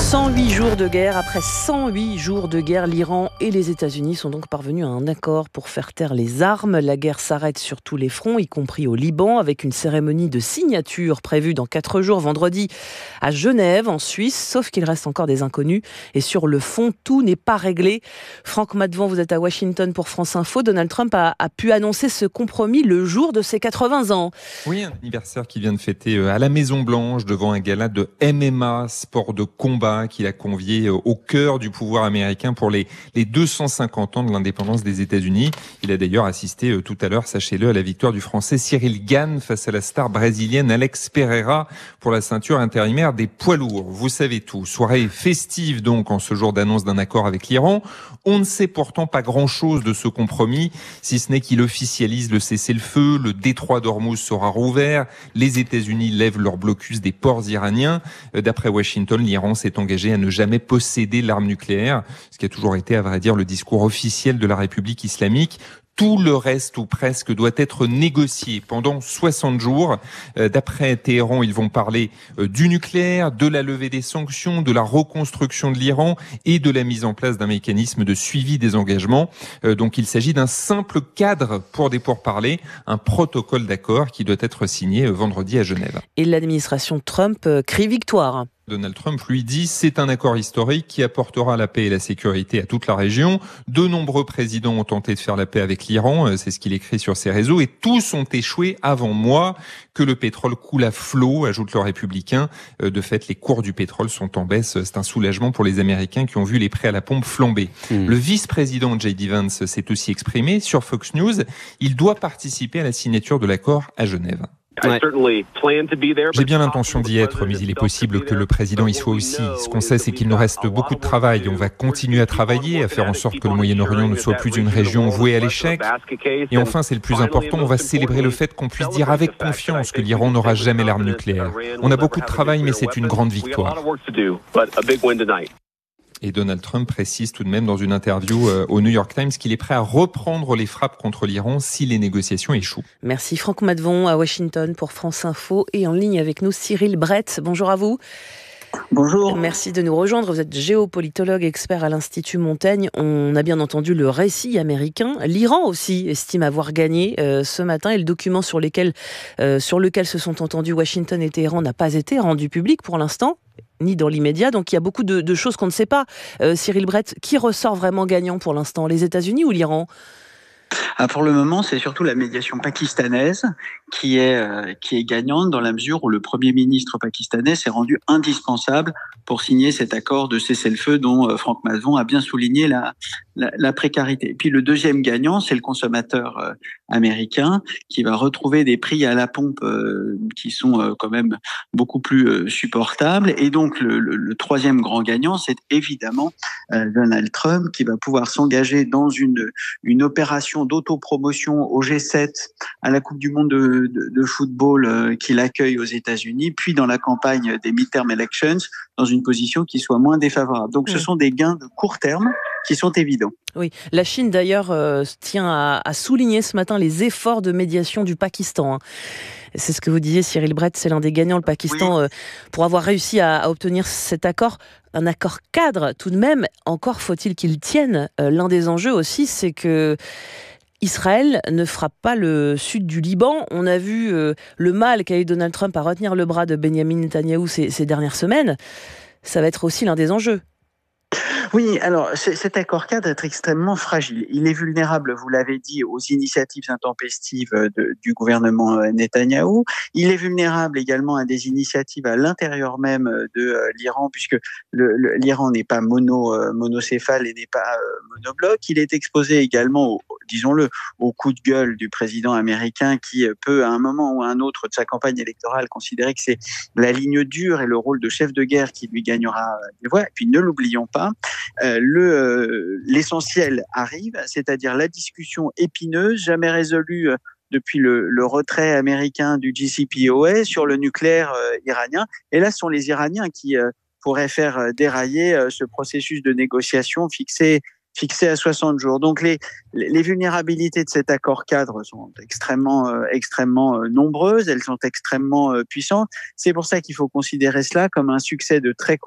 108 jours de guerre. Après 108 jours de guerre, l'Iran et les États-Unis sont donc parvenus à un accord pour faire taire les armes. La guerre s'arrête sur tous les fronts, y compris au Liban, avec une cérémonie de signature prévue dans 4 jours, vendredi, à Genève, en Suisse, sauf qu'il reste encore des inconnus. Et sur le fond, tout n'est pas réglé. Franck Maddevant, vous êtes à Washington pour France Info. Donald Trump a pu annoncer ce compromis le jour de ses 80 ans. Oui, un anniversaire qu'il vient de fêter à la Maison-Blanche, devant un gala de MMA, sport de combat, qu'il a convié au cœur du pouvoir américain pour les 250 ans de l'indépendance des États-Unis. Il a d'ailleurs assisté tout à l'heure, sachez-le, à la victoire du Français Cyril Gane face à la star brésilienne Alex Pereira pour la ceinture intérimaire des poids lourds. Vous savez tout. Soirée festive donc en ce jour d'annonce d'un accord avec l'Iran. On ne sait pourtant pas grand-chose de ce compromis, si ce n'est qu'il officialise le cessez-le-feu, le détroit d'Ormuz sera rouvert, les États-Unis lèvent leur blocus des ports iraniens. D'après Washington, l'Iran s'est engagé à ne jamais posséder l'arme nucléaire, ce qui a toujours été, à vrai dire, le discours officiel de la République islamique. Tout le reste, ou presque, doit être négocié pendant 60 jours. D'après Téhéran, ils vont parler du nucléaire, de la levée des sanctions, de la reconstruction de l'Iran et de la mise en place d'un mécanisme de suivi des engagements. Donc il s'agit d'un simple cadre pour des pourparlers, un protocole d'accord qui doit être signé vendredi à Genève. Et l'administration Trump crie victoire. Donald Trump lui dit c'est un accord historique qui apportera la paix et la sécurité à toute la région. De nombreux présidents ont tenté de faire la paix avec l'Iran, c'est ce qu'il écrit sur ses réseaux, et tous ont échoué avant moi. Que le pétrole coule à flot, ajoute le républicain. De fait, les cours du pétrole sont en baisse. C'est un soulagement pour les Américains qui ont vu les prix à la pompe flamber. Le vice-président J.D. Vance s'est aussi exprimé sur Fox News. Il doit participer à la signature de l'accord à Genève. Ouais. J'ai bien l'intention d'y être, mais il est possible que le président y soit aussi. Ce qu'on sait, c'est qu'il nous reste beaucoup de travail. On va continuer à travailler, à faire en sorte que le Moyen-Orient ne soit plus une région vouée à l'échec. Et enfin, c'est le plus important, on va célébrer le fait qu'on puisse dire avec confiance que l'Iran n'aura jamais l'arme nucléaire. On a beaucoup de travail, mais c'est une grande victoire. Et Donald Trump précise tout de même dans une interview au New York Times qu'il est prêt à reprendre les frappes contre l'Iran si les négociations échouent. Merci Franck Maddevant à Washington pour France Info et en ligne avec nous Cyril Brett. Bonjour à vous. Bonjour. Merci de nous rejoindre. Vous êtes géopolitologue, expert à l'Institut Montaigne. On a bien entendu le récit américain. L'Iran aussi estime avoir gagné ce matin et le document sur lequel se sont entendus Washington et Téhéran n'a pas été rendu public pour l'instant, ni dans l'immédiat. Donc il y a beaucoup de choses qu'on ne sait pas. Cyril Brett, qui ressort vraiment gagnant pour l'instant, les États-Unis ou l'Iran ? Pour le moment, c'est surtout la médiation pakistanaise qui est gagnante dans la mesure où le Premier ministre pakistanais s'est rendu indispensable pour signer cet accord de cessez-le-feu dont Franck Maddevant a bien souligné la précarité. Et puis le deuxième gagnant, c'est le consommateur américain qui va retrouver des prix à la pompe qui sont quand même beaucoup plus supportables. Et donc le troisième grand gagnant, c'est évidemment Donald Trump qui va pouvoir s'engager dans une opération d'autopromotion au G7, à la Coupe du Monde de football qu'il accueille aux États-Unis, puis dans la campagne des midterm elections, dans une position qui soit moins défavorable. Donc ce sont des gains de court terme qui sont évidents. Oui, la Chine d'ailleurs tient à souligner ce matin les efforts de médiation du Pakistan. C'est ce que vous disiez, Cyril Brett, c'est l'un des gagnants, le Pakistan, oui. Pour avoir réussi à obtenir cet accord. Un accord cadre, tout de même, encore faut-il qu'il tienne. L'un des enjeux aussi, c'est que Israël ne frappe pas le sud du Liban. On a vu le mal qu'a eu Donald Trump à retenir le bras de Benjamin Netanyahou ces dernières semaines. Ça va être aussi l'un des enjeux. Oui, alors cet accord cadre est extrêmement fragile. Il est vulnérable, vous l'avez dit, aux initiatives intempestives du gouvernement Netanyahou. Il est vulnérable également à des initiatives à l'intérieur même de l'Iran, puisque l'Iran n'est pas monocéphale et n'est pas monobloc. Il est exposé également, disons-le, au coup de gueule du président américain qui peut, à un moment ou à un autre de sa campagne électorale, considérer que c'est la ligne dure et le rôle de chef de guerre qui lui gagnera des voix. Et puis ne l'oublions pas, l'essentiel arrive, c'est-à-dire la discussion épineuse, jamais résolue depuis le retrait américain du JCPOA sur le nucléaire iranien. Et là, ce sont les Iraniens qui pourraient faire dérailler ce processus de négociation fixé à 60 jours. Donc les vulnérabilités de cet accord cadre sont extrêmement nombreuses, elles sont extrêmement puissantes. C'est pour ça qu'il faut considérer cela comme un succès de très court